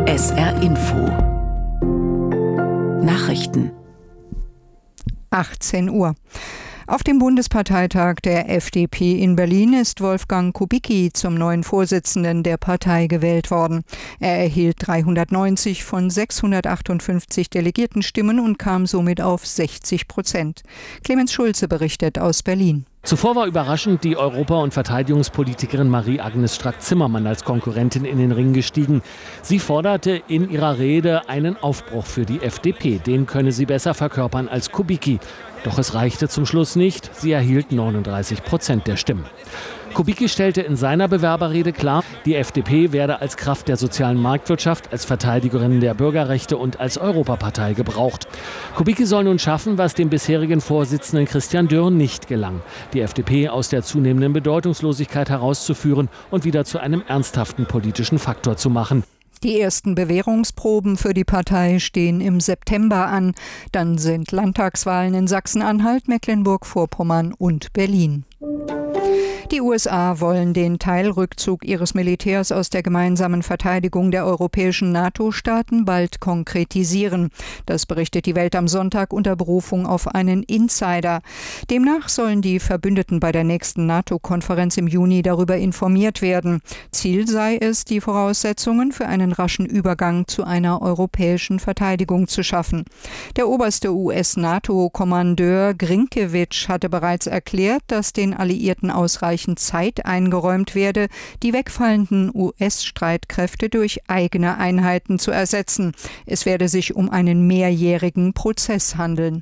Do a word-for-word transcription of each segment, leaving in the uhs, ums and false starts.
S R Info Nachrichten achtzehn Uhr. Auf dem Bundesparteitag der F D P in Berlin ist Wolfgang Kubicki zum neuen Vorsitzenden der Partei gewählt worden. Er erhielt dreihundertneunzig von sechshundertachtundfünfzig delegierten Stimmen und kam somit auf sechzig Prozent. Clemens Schulze berichtet aus Berlin. Zuvor war überraschend die Europa- und Verteidigungspolitikerin Marie-Agnes Strack-Zimmermann als Konkurrentin in den Ring gestiegen. Sie forderte in ihrer Rede einen Aufbruch für die F D P. Den könne sie besser verkörpern als Kubicki. Doch es reichte zum Schluss nicht. Sie erhielt neununddreißig Prozent der Stimmen. Kubicki stellte in seiner Bewerberrede klar, die F D P werde als Kraft der sozialen Marktwirtschaft, als Verteidigerin der Bürgerrechte und als Europapartei gebraucht. Kubicki soll nun schaffen, was dem bisherigen Vorsitzenden Christian Dürr nicht gelang: die F D P aus der zunehmenden Bedeutungslosigkeit herauszuführen und wieder zu einem ernsthaften politischen Faktor zu machen. Die ersten Bewährungsproben für die Partei stehen im September an. Dann sind Landtagswahlen in Sachsen-Anhalt, Mecklenburg-Vorpommern und Berlin. Die U S A wollen den Teilrückzug ihres Militärs aus der gemeinsamen Verteidigung der europäischen NATO-Staaten bald konkretisieren. Das berichtet die Welt am Sonntag unter Berufung auf einen Insider. Demnach sollen die Verbündeten bei der nächsten NATO-Konferenz im Juni darüber informiert werden. Ziel sei es, die Voraussetzungen für einen raschen Übergang zu einer europäischen Verteidigung zu schaffen. Der oberste U S-NATO-Kommandeur Grinkewitsch hatte bereits erklärt, dass den Alliierten ausreichend Zeit eingeräumt werde, die wegfallenden U S-Streitkräfte durch eigene Einheiten zu ersetzen. Es werde sich um einen mehrjährigen Prozess handeln.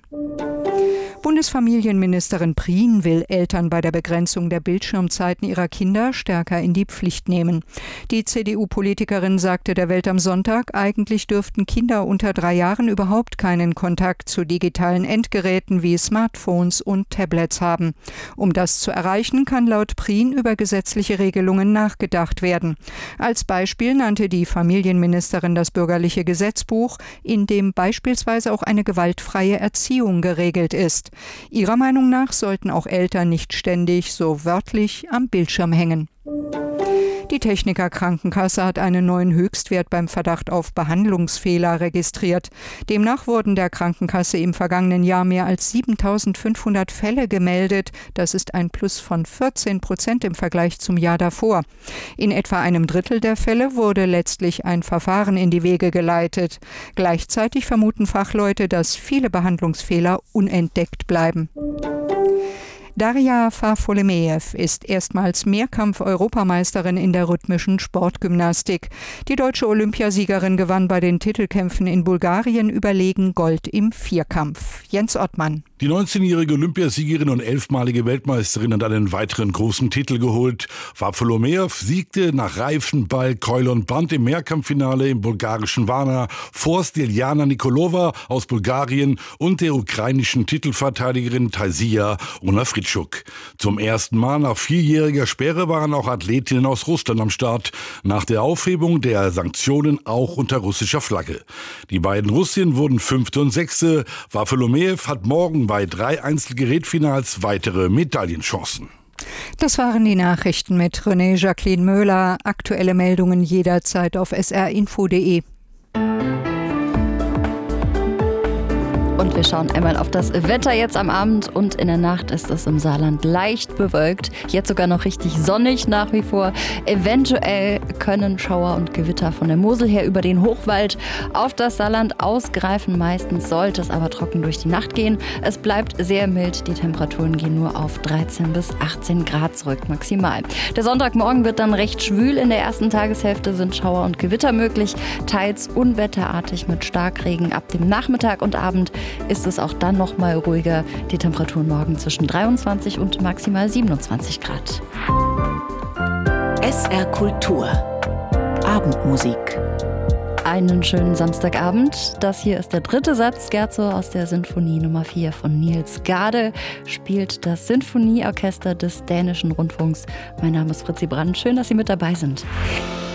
Bundesfamilienministerin Prien will Eltern bei der Begrenzung der Bildschirmzeiten ihrer Kinder stärker in die Pflicht nehmen. Die C D U-Politikerin sagte der Welt am Sonntag, eigentlich dürften Kinder unter drei Jahren überhaupt keinen Kontakt zu digitalen Endgeräten wie Smartphones und Tablets haben. Um das zu erreichen, kann laut Prien über gesetzliche Regelungen nachgedacht werden. Als Beispiel nannte die Familienministerin das bürgerliche Gesetzbuch, in dem beispielsweise auch eine gewaltfreie Erziehung geregelt ist. Ihrer Meinung nach sollten auch Eltern nicht ständig so wörtlich am Bildschirm hängen. Die Techniker Krankenkasse hat einen neuen Höchstwert beim Verdacht auf Behandlungsfehler registriert. Demnach wurden der Krankenkasse im vergangenen Jahr mehr als siebentausendfünfhundert Fälle gemeldet. Das ist ein Plus von vierzehn Prozent im Vergleich zum Jahr davor. In etwa einem Drittel der Fälle wurde letztlich ein Verfahren in die Wege geleitet. Gleichzeitig vermuten Fachleute, dass viele Behandlungsfehler unentdeckt bleiben. Daria Farfolemeev ist erstmals Mehrkampf-Europameisterin in der rhythmischen Sportgymnastik. Die deutsche Olympiasiegerin gewann bei den Titelkämpfen in Bulgarien überlegen Gold im Vierkampf. Jens Ottmann. Die neunzehnjährige Olympiasiegerin und elfmalige Weltmeisterin hat einen weiteren großen Titel geholt. Farfolemeev siegte nach Reifenball, Keule und Band im Mehrkampffinale im bulgarischen Varna vor Stiljana Nikolova aus Bulgarien und der ukrainischen Titelverteidigerin Taisia Onafritschuk. Zum ersten Mal nach vierjähriger Sperre waren auch Athletinnen aus Russland am Start. Nach der Aufhebung der Sanktionen auch unter russischer Flagge. Die beiden Russinnen wurden Fünfte und Sechste. Farfolemeev hat morgen bei drei Einzelgerätfinals weitere Medaillenchancen. Das waren die Nachrichten mit René Jacqueline Möhler. Aktuelle Meldungen jederzeit auf s r info punkt d e. Und wir schauen einmal auf das Wetter jetzt am Abend und in der Nacht ist es im Saarland leicht bewölkt. Jetzt sogar noch richtig sonnig nach wie vor. Eventuell können Schauer und Gewitter von der Mosel her über den Hochwald auf das Saarland ausgreifen. Meistens sollte es aber trocken durch die Nacht gehen. Es bleibt sehr mild. Die Temperaturen gehen nur auf dreizehn bis achtzehn Grad zurück maximal. Der Sonntagmorgen wird dann recht schwül. In der ersten Tageshälfte sind Schauer und Gewitter möglich. Teils unwetterartig mit Starkregen ab dem Nachmittag und Abend ist es auch dann noch mal ruhiger. Die Temperaturen morgen zwischen dreiundzwanzig und maximal siebenundzwanzig Grad. S R Kultur Abendmusik. Einen schönen Samstagabend. Das hier ist der dritte Satz, Scherzo aus der Sinfonie Nummer vier von Niels Gade. Spielt das Sinfonieorchester des Dänischen Rundfunks. Mein Name ist Fritzi Brandt. Schön, dass Sie mit dabei sind.